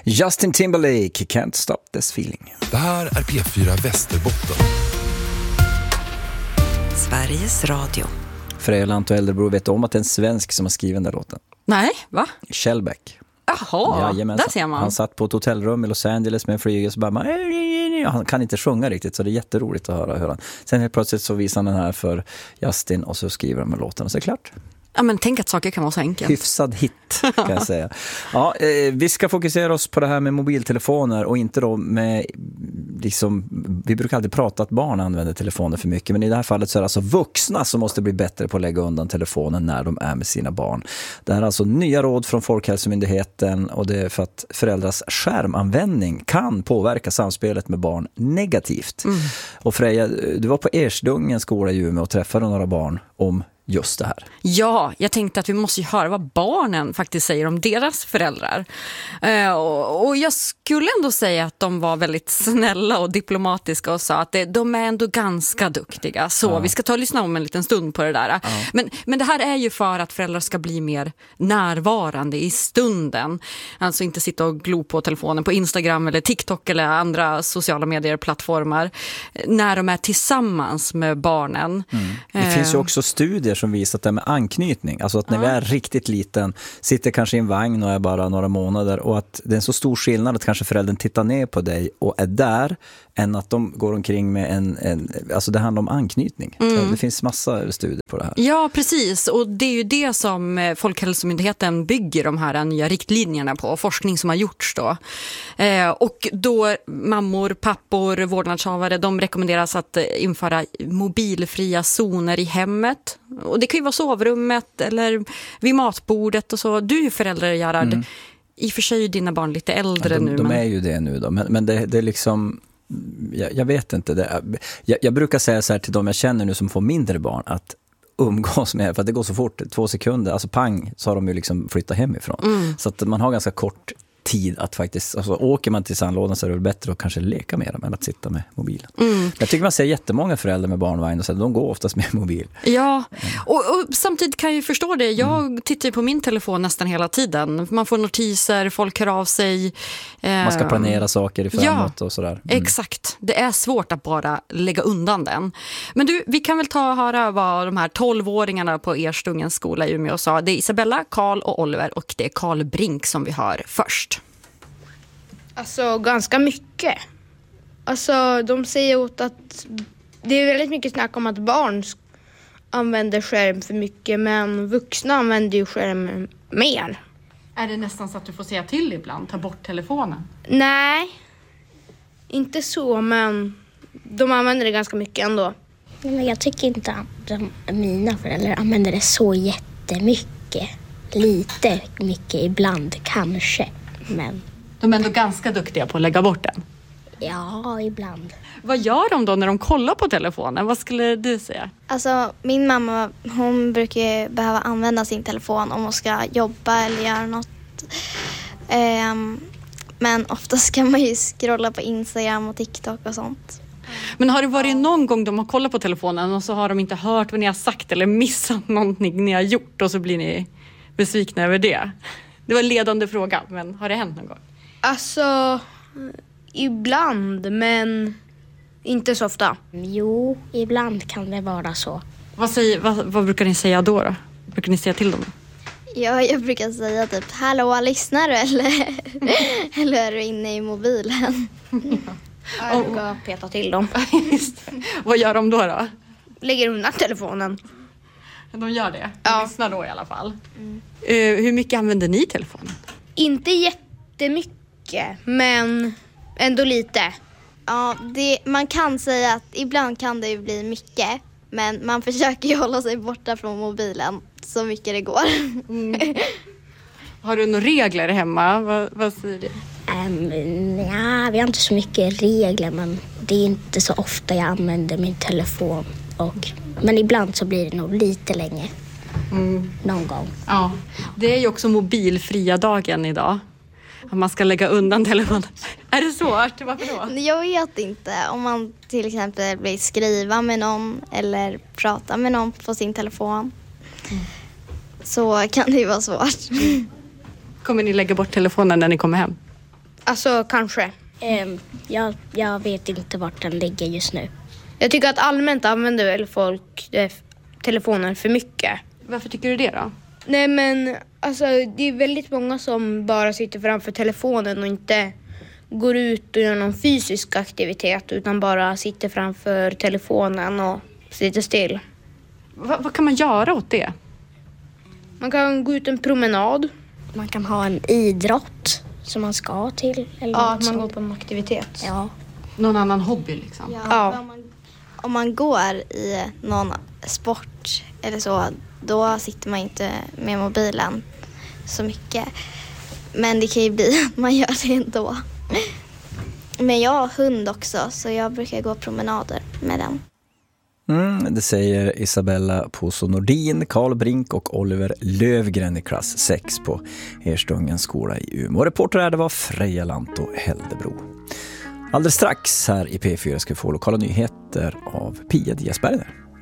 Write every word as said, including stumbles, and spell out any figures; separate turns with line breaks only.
Justin Timberlake, Can't Stop This Feeling.
Det här är P fyra Västerbotten.
Sveriges Radio.
Freja Lant och äldrebror vet om att det är en svensk som har skrivit den där låten.
Nej, va?
Kjellbeck.
Jaha, där ser man.
Han satt på ett hotellrum i Los Angeles med en flyg och så bara, han kan inte sjunga riktigt, så det är jätteroligt att höra hur han. Sen helt plötsligt så visar han den här för Justin och så skriver de med låten och så är det klart.
Ja, men tänk att saker kan vara så enkelt.
Hyfsad hit, kan jag säga. Ja, eh, vi ska fokusera oss på det här med mobiltelefoner och inte då med, liksom, vi brukar alltid prata att barn använder telefoner för mycket, men i det här fallet så är det alltså vuxna som måste bli bättre på att lägga undan telefonen när de är med sina barn. Det här är alltså nya råd från Folkhälsomyndigheten och det är för att föräldrars skärmanvändning kan påverka samspelet med barn negativt. Mm. Och Freja, du var på Ersdungens skola i Umeå och träffade några barn om just det här.
Ja, jag tänkte att vi måste ju höra vad barnen faktiskt säger om deras föräldrar. Uh, och, och jag skulle ändå säga att de var väldigt snälla och diplomatiska och sa att det, de är ändå ganska duktiga. Så ja. Vi ska ta och lyssna om en liten stund på det där. Ja. Men, men det här är ju för att föräldrar ska bli mer närvarande i stunden. Alltså inte sitta och glo på telefonen på Instagram eller TikTok eller andra sociala medier-plattformar när de är tillsammans med barnen.
Mm. Det uh, finns ju också studier som visar att det är med anknytning. Alltså att när ja. vi är riktigt liten, sitter kanske i en vagn och är bara några månader och att det är en så stor skillnad att kanske föräldern tittar ner på dig och är där än att de går omkring med en, en alltså det handlar om anknytning. Mm. Det finns massa studier på det här.
Ja, precis. Och det är ju det som Folkhälsomyndigheten bygger de här nya riktlinjerna på, forskning som har gjorts då. Eh, och då mammor, pappor, vårdnadshavare, de rekommenderas att införa mobilfria zoner i hemmet. Och det kan ju vara sovrummet eller vid matbordet och så. Du är ju förälder, Gerard. Mm. I och för sig är dina barn lite äldre
ja, de,
nu.
De
men...
är ju det nu då. Men, men det, det är liksom... Jag, jag vet inte. Det, jag, jag brukar säga så här till dem jag känner nu som får mindre barn att umgås med, för att det går så fort, två sekunder, alltså pang, så har de ju liksom flyttat hemifrån. Mm. Så att man har ganska kort tid att faktiskt, alltså åker man till sandlådan så är det väl bättre att kanske leka med dem än att sitta med mobilen. Mm. Jag tycker man ser jättemånga föräldrar med barnvagn och så de går oftast med mobil.
Ja, och, och samtidigt kan jag ju förstå det. Jag mm. tittar ju på min telefon nästan hela tiden. Man får notiser, folk hör av sig.
Man ska planera saker i framåt ja, och sådär.
Mm. Exakt. Det är svårt att bara lägga undan den. Men du, vi kan väl ta och höra vad de här tolvåringarna på Ersdungens skola i Umeå sa. Det är Isabella, Karl och Oliver och det är Karl Brink som vi hör först.
Alltså ganska mycket. Alltså de säger åt att det är väldigt mycket snack om att barn använder skärm för mycket, men vuxna använder ju skärm mer.
Är det nästan så att du får säga till ibland, ta bort telefonen?
Nej, inte så, men de använder det ganska mycket ändå.
Men jag tycker inte att de, mina föräldrar använder det så jättemycket. Lite mycket ibland kanske, men...
De är ändå ganska duktiga på att lägga bort den.
Ja, ibland.
Vad gör de då när de kollar på telefonen? Vad skulle du säga?
Alltså, min mamma, hon brukar behöva använda sin telefon om hon ska jobba eller göra något. Um, men oftast kan man ju scrolla på Instagram och TikTok och sånt.
Men har det varit någon gång de har kollat på telefonen och så har de inte hört vad ni har sagt eller missat någonting ni har gjort och så blir ni besvikna över det? Det var en ledande fråga, men har det hänt någon gång?
Alltså, ibland, men inte så ofta.
Jo, ibland kan det vara så.
Vad, säger, vad, vad brukar ni säga då då? Brukar ni säga till dem?
Ja, jag brukar säga typ, hallå, lyssnar du eller, eller är du inne i mobilen?
Ja, jag brukar peta till dem.
Just det. Vad gör de då då?
Lägger undan telefonen.
De gör det? De
ja.
lyssnar då i alla fall. Mm. Uh, hur mycket använder ni telefonen?
Inte jättemycket, men ändå lite.
Ja, det, man kan säga att ibland kan det ju bli mycket, men man försöker ju hålla sig borta från mobilen så mycket det går. Mm.
Har du några regler hemma? Vad, vad säger du?
Um, ja, vi har inte så mycket regler, men det är inte så ofta jag använder min telefon. Och, men ibland så blir det nog lite länge. Mm. Någon gång.
Ja, det är ju också mobilfria dagen idag. Man ska lägga undan telefonen. Är det svårt? Varför då?
Jag vet inte. Om man till exempel vill skriva med någon eller prata med någon på sin telefon. Mm. Så kan det ju vara svårt.
Kommer ni lägga bort telefonen när ni kommer hem?
Alltså kanske.
Um, jag, jag vet inte vart den ligger just nu.
Jag tycker att allmänt använder väl folk eh, telefoner för mycket.
Varför tycker du det då?
Nej men alltså det är väldigt många som bara sitter framför telefonen och inte går ut och gör någon fysisk aktivitet utan bara sitter framför telefonen och sitter still.
Va, vad kan man göra åt det?
Man kan gå ut en promenad.
Man kan ha en idrott som man ska till. Eller
Ja,
något
att man
sånt.
går på en aktivitet.
Ja.
Någon annan hobby liksom?
Ja,
Ja.
Om, man, om man går i någon sport eller så, då sitter man inte med mobilen så mycket. Men det kan ju bli att man gör det ändå. Men jag har hund också, så jag brukar gå promenader med den.
Mm, det säger Isabella Poso Nordin, Karl Brink och Oliver Lövgren i klass sex på Erstungens skola i Umeå. Reporter här, det var Freja Lanto Heldebro. Alldeles strax här i P fyra ska vi få lokala nyheter av Pia Diasberger.